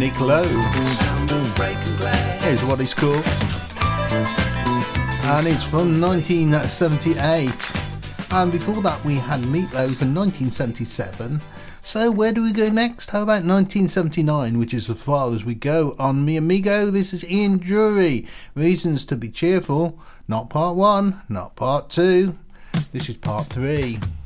Nick Lowe. Here's what it's called. And it's from 1978. And before that we had Meatloaf in 1977. So where do we go next? How about 1979, which is as far as we go on Mi Amigo? This is Ian Dury. Reasons to be cheerful. Not part 1, not part 2. This is part 3.